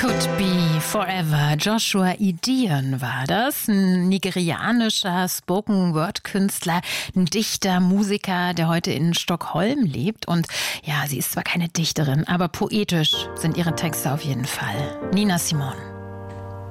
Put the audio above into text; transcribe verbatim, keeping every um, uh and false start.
Could Be Forever. Joshua Gideon war das, ein nigerianischer Spoken-Word-Künstler, ein Dichter, Musiker, der heute in Stockholm lebt. Und ja, sie ist zwar keine Dichterin, aber poetisch sind ihre Texte auf jeden Fall. Nina Simone.